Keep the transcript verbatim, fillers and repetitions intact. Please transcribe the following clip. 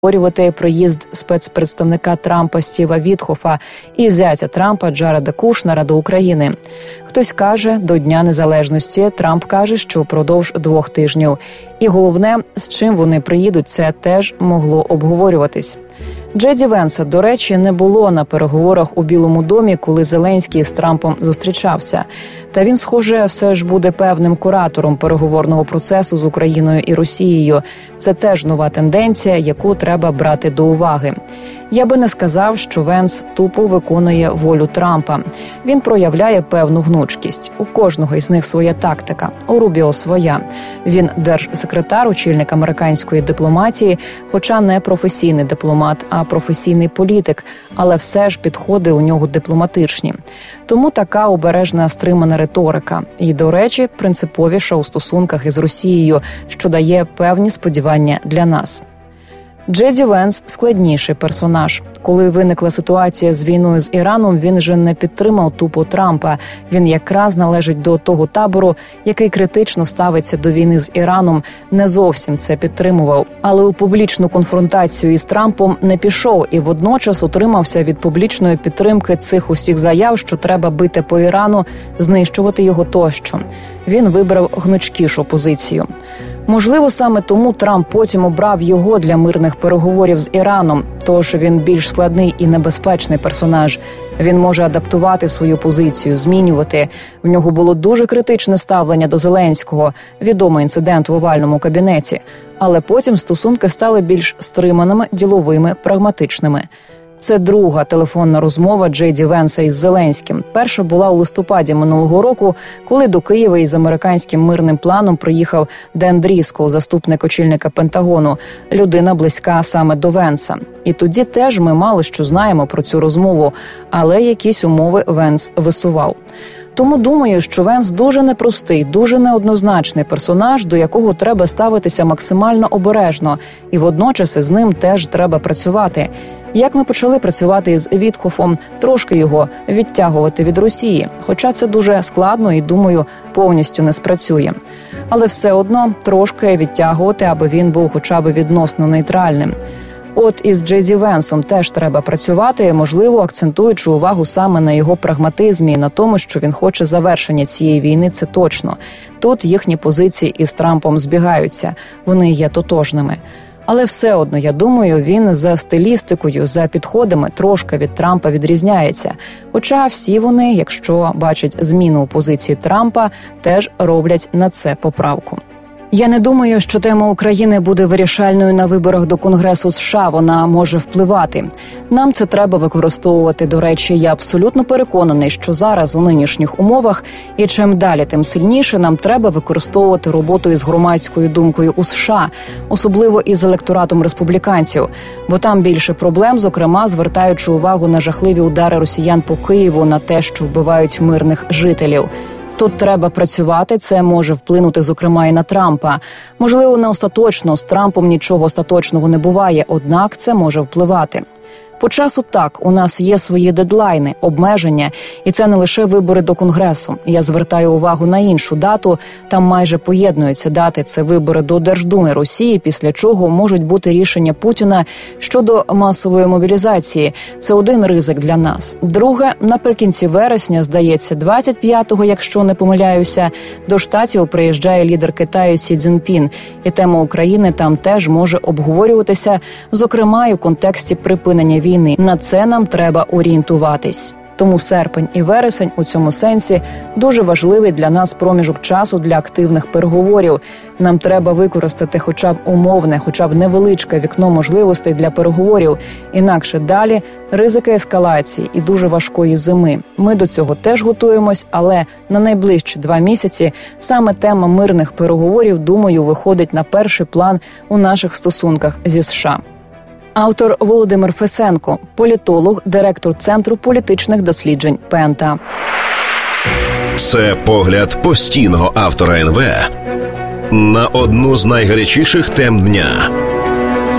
обговорювати приїзд спецпредставника Трампа Стіва Вітхофа і зятя Трампа Джареда Кушнера до України. Хтось каже, до Дня Незалежності, Трамп каже, що впродовж двох тижнів. І головне, з чим вони приїдуть, це теж могло обговорюватись. Джей Ді Венса, до речі, не було на переговорах у Білому домі, коли Зеленський з Трампом зустрічався. Та він, схоже, все ж буде певним куратором переговорного процесу з Україною і Росією. Це теж нова тенденція, яку треба брати до уваги. Я би не сказав, що Венс тупо виконує волю Трампа. Він проявляє певну гнучкість. У кожного із них своя тактика, у Рубіо своя. Він держсекретар, очільник американської дипломатії, хоча не професійний дипломат, а професійний політик, але все ж підходи у нього дипломатичні. Тому така обережна стримана риторика. І, до речі, принциповіша у стосунках із Росією, що дає певні сподівання для нас. Джей Ді Венс – складніший персонаж. Коли виникла ситуація з війною з Іраном, він же не підтримав тупо Трампа. Він якраз належить до того табору, який критично ставиться до війни з Іраном, не зовсім це підтримував. Але у публічну конфронтацію із Трампом не пішов і водночас утримався від публічної підтримки цих усіх заяв, що треба бити по Ірану, знищувати його тощо. Він вибрав гнучкішу позицію. Можливо, саме тому Трамп потім обрав його для мирних переговорів з Іраном, тож він більш складний і небезпечний персонаж. Він може адаптувати свою позицію, змінювати. В нього було дуже критичне ставлення до Зеленського, відомий інцидент в овальному кабінеті. Але потім стосунки стали більш стриманими, діловими, прагматичними. Це друга телефонна розмова Джей Ді Венса із Зеленським. Перша була у листопаді минулого року, коли до Києва із американським мирним планом приїхав Ден Дріскол, заступник очільника Пентагону, людина близька саме до Венса. І тоді теж ми мало що знаємо про цю розмову, але якісь умови Венс висував. Тому думаю, що Венс дуже непростий, дуже неоднозначний персонаж, до якого треба ставитися максимально обережно, і водночас із ним теж треба працювати. Як ми почали працювати із Вітхофом, трошки його відтягувати від Росії, хоча це дуже складно і, думаю, повністю не спрацює. Але все одно трошки відтягувати, аби він був хоча б відносно нейтральним. От із Джей Ді Венсом теж треба працювати, можливо, акцентуючи увагу саме на його прагматизмі і на тому, що він хоче завершення цієї війни, це точно. Тут їхні позиції із Трампом збігаються, вони є тотожними. Але все одно, я думаю, він за стилістикою, за підходами трошки від Трампа відрізняється. Хоча всі вони, якщо бачать зміну у позиції Трампа, теж роблять на це поправку. Я не думаю, що тема України буде вирішальною на виборах до Конгресу США, вона може впливати. Нам це треба використовувати. До речі, я абсолютно переконаний, що зараз у нинішніх умовах, і чим далі, тим сильніше нам треба використовувати роботу із громадською думкою у США, особливо із електоратом республіканців, бо там більше проблем, зокрема, звертаючи увагу на жахливі удари росіян по Києву, на те, що вбивають мирних жителів. Тут треба працювати, це може вплинути, зокрема, і на Трампа. Можливо, не остаточно, з Трампом нічого остаточного не буває, однак це може впливати. По часу так, у нас є свої дедлайни, обмеження, і це не лише вибори до Конгресу. Я звертаю увагу на іншу дату, там майже поєднуються дати, це вибори до Держдуми Росії, після чого можуть бути рішення Путіна щодо масової мобілізації. Це один ризик для нас. Друге, наприкінці вересня, здається, двадцять п'ятого, якщо не помиляюся, до Штатів приїжджає лідер Китаю Сі Цзіньпін, і тема України там теж може обговорюватися, зокрема і в контексті припинення війни. На це нам треба орієнтуватись. Тому серпень і вересень у цьому сенсі дуже важливий для нас проміжок часу для активних переговорів. Нам треба використати хоча б умовне, хоча б невеличке вікно можливостей для переговорів. Інакше далі ризики ескалації і дуже важкої зими. Ми до цього теж готуємось, але на найближчі два місяці саме тема мирних переговорів, думаю, виходить на перший план у наших стосунках зі США. Автор Володимир Фесенко, політолог, директор Центру політичних досліджень Пента. Це погляд постійного автора ен ве на одну з найгарячіших тем дня.